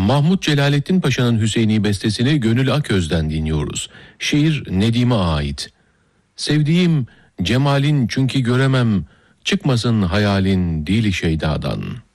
Mahmut Celaleddin Paşa'nın Hüseyini bestesini Gönül Aköz'den dinliyoruz. Şiir Nedim'e ait. Sevdiğim cemalin çünkü göremem, çıkmasın hayalin dili şeydadan.